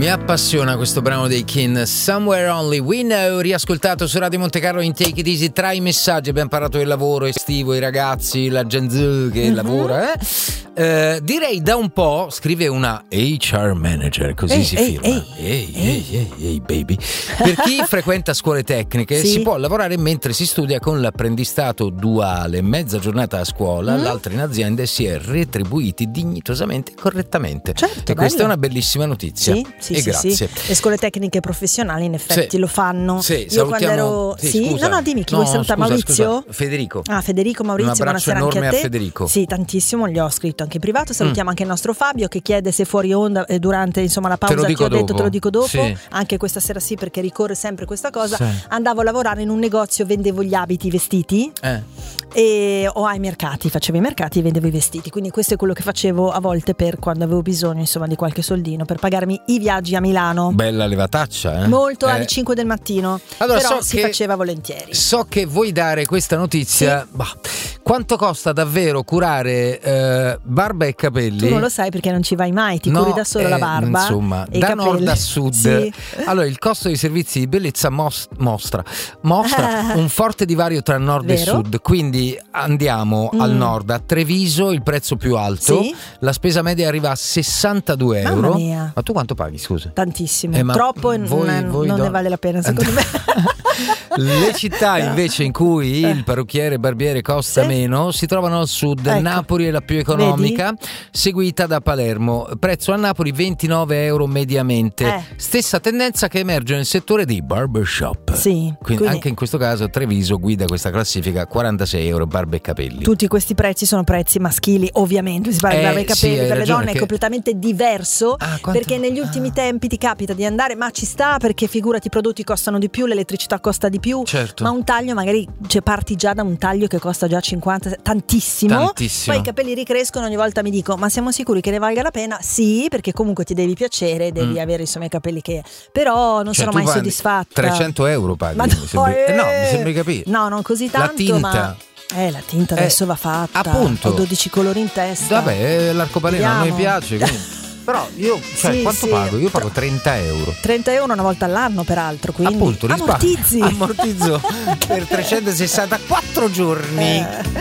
Mi appassiona questo brano dei Kin, Somewhere Only We Know, riascoltato su Radio Monte Carlo in Take It Easy. Tra i messaggi abbiamo parlato del lavoro estivo, i ragazzi, la Gen Z che lavora. Direi da un po', scrive una HR manager, così si firma. Ehi, baby. Per chi frequenta scuole tecniche si può lavorare mentre si studia con l'apprendistato duale, mezza giornata a scuola, l'altra in azienda, e si è retribuiti dignitosamente e correttamente. Certo, e questa è una bellissima notizia. Sì, grazie. Le scuole tecniche professionali in effetti lo fanno. Sì, io quando ero dimmi chi vuoi salutare. Maurizio? Federico. Federico, Maurizio, un abbraccio buonasera anche a te. Federico. Sì, tantissimo, gli ho scritto anche in privato. Salutiamo anche il nostro Fabio che chiede se fuori onda durante la pausa. Ti ho detto, te lo dico dopo. Anche questa sera perché ricorre sempre questa cosa. Andavo a lavorare in un negozio, vendevo gli abiti, i vestiti o ai mercati, facevo i mercati e vendevo i vestiti, quindi questo è quello che facevo a volte per quando avevo bisogno di qualche soldino per pagarmi i viaggi a Milano. Bella levataccia, molto alle 5 del mattino. Allora, però si faceva volentieri. So che vuoi dare questa notizia. Quanto costa davvero curare barba e capelli? Tu non lo sai perché non ci vai mai, ti curi da solo la barba, insomma, e da capelli. Nord a sud. Allora, il costo dei servizi di bellezza mostra un forte divario tra nord e sud, quindi andiamo al nord, a Treviso il prezzo più alto, la spesa media arriva a 62 euro. Mamma mia. Ma tu quanto paghi, scusa? Tantissimo, troppo, non ne vale la pena secondo me. Le città invece in cui il parrucchiere e barbiere costa meno si trovano al sud. Napoli è la più economica, seguita da Palermo. Prezzo a Napoli 29 euro mediamente. Stessa tendenza che emerge nel settore dei barbershop. Quindi anche in questo caso Treviso guida questa classifica, 46 euro barba e capelli. Tutti questi prezzi sono prezzi maschili, ovviamente si parla di barba e capelli. Per le donne è completamente diverso, perché negli ultimi tempi ti capita di andare, ma ci sta, perché figurati, i prodotti costano di più, l'elettricità costa di più, ma un taglio magari parti già da un taglio che costa già 50, tantissimo. Poi i capelli ricrescono, ogni volta mi dico, ma siamo sicuri che ne valga la pena? Sì, perché comunque ti devi piacere, devi avere i capelli che, però non sono mai soddisfatta. 300 euro paghi, mi sembri capire. No, non così tanto, la tinta. Ma la tinta adesso va fatta. Appunto. Ho 12 colori in testa. Vabbè, l'arcobaleno a noi piace, quindi. Però io, quanto pago? Io pago 30 euro. 30 euro una volta all'anno, peraltro, quindi appunto, ammortizzo per 364 giorni.